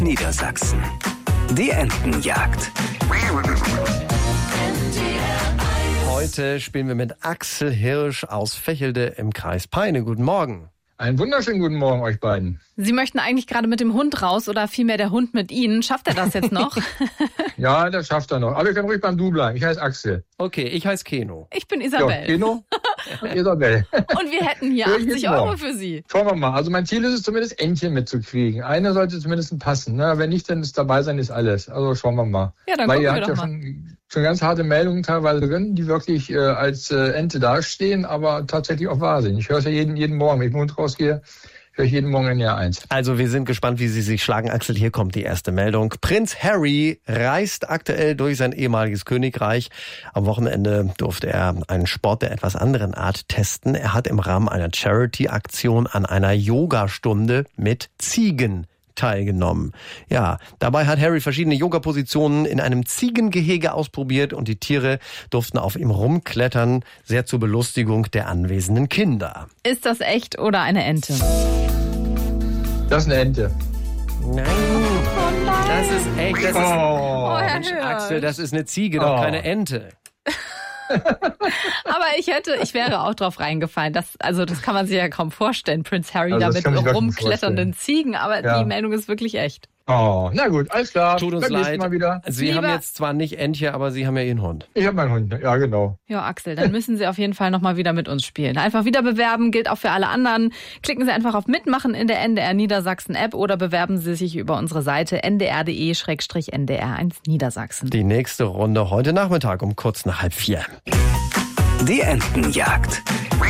Niedersachsen. Die Entenjagd. Heute spielen wir mit Axel Hirsch aus Vechelde im Kreis Peine. Guten Morgen. Einen wunderschönen guten Morgen euch beiden. Sie möchten eigentlich gerade mit dem Hund raus oder vielmehr der Hund mit Ihnen. Schafft er das jetzt noch? Ja, das schafft er noch. Aber wir können ruhig beim Du bleiben. Ich heiße Axel. Okay, ich heiße Keno. Ich bin Isabel. Ja, Keno und Isabel. Und wir hätten hier 80 Euro für Sie. Schauen wir mal. Also mein Ziel ist es zumindest, Entchen mitzukriegen. Eine sollte zumindest passen. Ne? Wenn nicht, dann ist dabei sein, ist alles. Also schauen wir mal. Ja, dann weil gucken ihr wir habt doch ja mal. schon ganz harte Meldungen teilweise drin, die wirklich als Ente dastehen, aber tatsächlich auch wahr sind. Ich höre es ja jeden Morgen, wenn ich mit dem Hund rausgehe. Höre ich jeden Morgen in Jahr 1. Also wir sind gespannt, wie Sie sich schlagen. Axel, hier kommt die erste Meldung. Prinz Harry reist aktuell durch sein ehemaliges Königreich. Am Wochenende durfte er einen Sport der etwas anderen Art testen. Er hat im Rahmen einer Charity-Aktion an einer Yogastunde mit Ziegen teilgenommen. Ja, dabei hat Harry verschiedene Yoga-Positionen in einem Ziegengehege ausprobiert und die Tiere durften auf ihm rumklettern, sehr zur Belustigung der anwesenden Kinder. Ist das echt oder eine Ente? Das ist eine Ente. Nein, Oh nein. das ist echt. Das ist, Herr Mensch, Hirsch. Axel, das ist eine Ziege, doch keine Ente. Aber ich wäre auch drauf reingefallen. Das kann man sich ja kaum vorstellen. Prinz Harry Also da das mit kann ich mir rumkletternden Ziegen. Aber Ja. die Meldung ist wirklich echt. Oh, na gut, alles klar. Tut uns Beim nächsten leid. Mal wieder. Sie Lieber- haben jetzt zwar nicht Entche, aber Sie haben ja Ihren Hund. Ich habe meinen Hund. Ja, genau. Ja, Axel, dann müssen Sie auf jeden Fall nochmal wieder mit uns spielen. Einfach wieder bewerben, gilt auch für alle anderen. Klicken Sie einfach auf Mitmachen in der NDR Niedersachsen App oder bewerben Sie sich über unsere Seite ndr.de/ndr1 Niedersachsen. Die nächste Runde heute Nachmittag um kurz nach 3:30. Die Entenjagd.